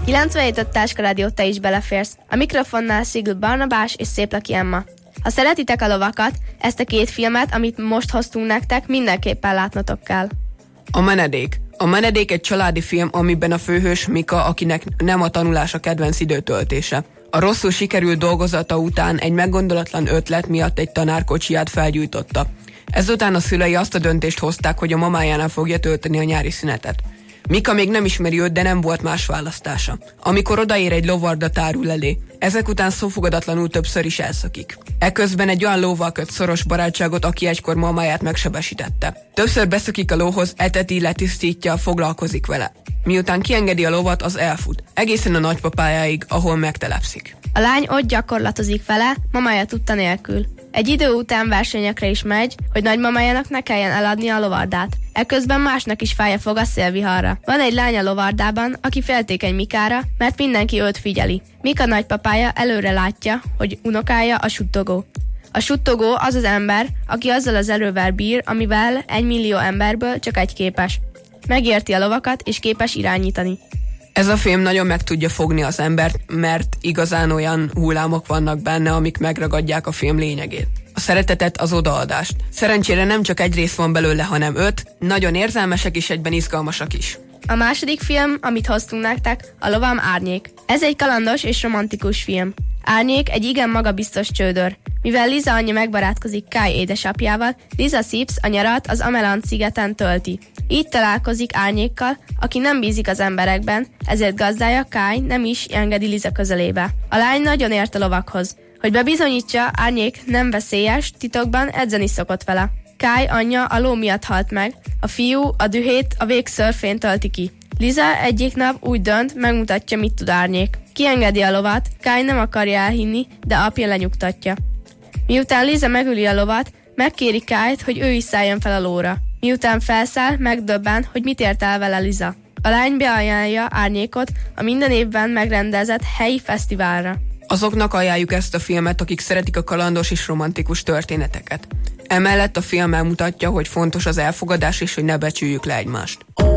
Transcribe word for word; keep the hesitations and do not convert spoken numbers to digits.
kilencvenhét öt Táska Rádió, te is beleférsz. A mikrofonnál Szigl Barnabás és Széplaki Emma. Ha szeretitek a lovakat, ezt a két filmet, amit most hoztunk nektek, mindenképpen látnotok kell. A menedék. A menedék egy családi film, amiben a főhős Mika, akinek nem a tanulás a kedvenc időtöltése. A rosszul sikerült dolgozata után egy meggondolatlan ötlet miatt egy tanár kocsiját felgyújtotta. Ezután a szülei azt a döntést hozták, hogy a mamájánál fogja tölteni a nyári szünetet. Mika még nem ismeri őt, de nem volt más választása. Amikor odaér, egy lovarda tárul elé. Ezek után szófogadatlanul többször is elszakik. Eközben egy olyan lóval köt szoros barátságot, aki egykor mamáját megsebesítette. Többször beszakik a lóhoz, eteti, letisztítja, foglalkozik vele. Miután kiengedi a lovat, az elfut. Egészen a nagypapájáig, ahol megtelepszik. A lány ott gyakorlatozik vele, mamája tudta nélkül. Egy idő után versenyekre is megy, hogy nagymamájának ne kelljen eladni a lovardát. Eközben másnak is fája fog a szélviharra. Van egy lány a lovardában, aki féltékeny Mikára, mert mindenki őt figyeli. Mika nagypapája előre látja, hogy unokája a suttogó. A suttogó az az ember, aki azzal az erővel bír, amivel egy millió emberből csak egy képes. Megérti a lovakat és képes irányítani. Ez a film nagyon meg tudja fogni az embert, mert igazán olyan hullámok vannak benne, amik megragadják a film lényegét. A szeretetet, az odaadást. Szerencsére nem csak egy rész van belőle, hanem öt, nagyon érzelmesek és egyben izgalmasak is. A második film, amit hoztunk nektek, a Lovam Árnyék. Ez egy kalandos és romantikus film. Árnyék egy igen magabiztos csődör. Mivel Liza anyja megbarátkozik Kai édesapjával, Liza Sips a nyarat az Ameland szigeten tölti. Így találkozik Árnyékkal, aki nem bízik az emberekben, ezért gazdája Kai nem is engedi Liza közelébe. A lány nagyon ért a lovakhoz. Hogy bebizonyítsa, Árnyék nem veszélyes, titokban edzeni szokott vele. Kai anyja a ló miatt halt meg, a fiú a dühét a vég szörfén tölti ki. Liza egyik nap úgy dönt, megmutatja, mit tud Árnyék. Kiengedi a lovat, Kai nem akarja elhinni, de apja lenyugtatja. Miután Liza megüli a lovat, megkéri Kait, hogy ő is szálljon fel a lóra. Miután felszáll, megdöbben, hogy mit ért el vele Liza. A lány beajánlja Árnyékot a minden évben megrendezett helyi fesztiválra. Azoknak ajánljuk ezt a filmet, akik szeretik a kalandos és romantikus történeteket. Emellett a film elmutatja, hogy fontos az elfogadás és hogy ne becsüljük le egymást.